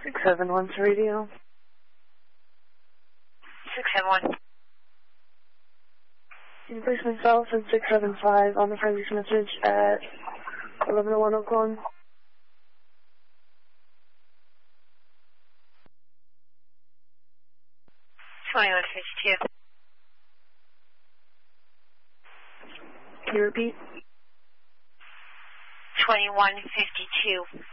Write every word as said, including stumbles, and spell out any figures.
six seven one to radio. six seven one. Can you place myself in six seven five on the previous message at eleven oh one Oak Lawn? twenty-one fifty-two. Can you repeat? twenty-one fifty-two.